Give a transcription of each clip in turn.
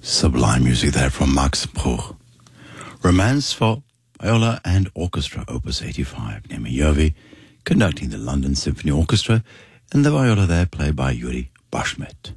Sublime music there from Max Bruch. Romance for viola and orchestra, opus 85. Nemi Järvi conducting the London Symphony Orchestra, and the viola there played by Yuri Bashmet.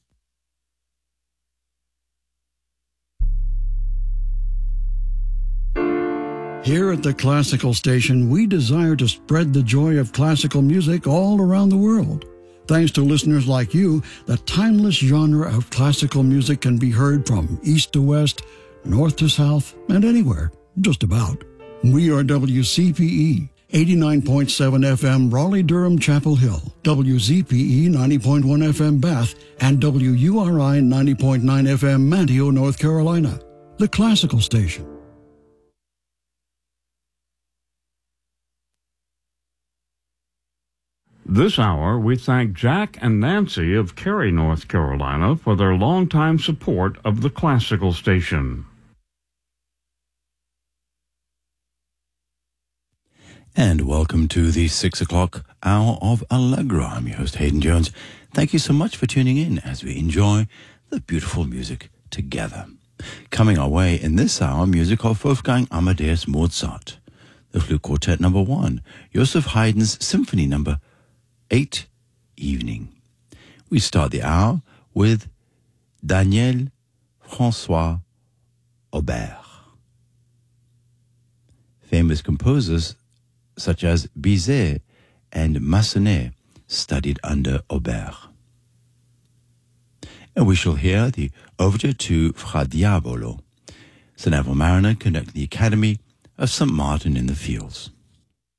Here at the Classical Station, we desire to spread the joy of classical music all around the world. Thanks to listeners like you, the timeless genre of classical music can be heard from east to west, north to south, and anywhere, just about. We are WCPE, 89.7 FM Raleigh-Durham Chapel Hill, WZPE 90.1 FM Bath, and WURI 90.9 FM Manteo, North Carolina. The Classical Station. This hour, we thank Jack and Nancy of Cary, North Carolina, for their longtime support of the Classical Station. And welcome to the 6 o'clock hour of Allegro. I'm your host, Hayden Jones. Thank you so much for tuning in as we enjoy the beautiful music together. Coming our way in this hour, music of Wolfgang Amadeus Mozart, the Flute Quartet No. 1, Joseph Haydn's Symphony No. 8, Evening. We start the hour with Daniel François Aubert. Famous composers such as Bizet and Massenet studied under Aubert. And we shall hear the overture to Fra Diavolo, Sir Neville Marriner conducting the Academy of St. Martin in the Fields.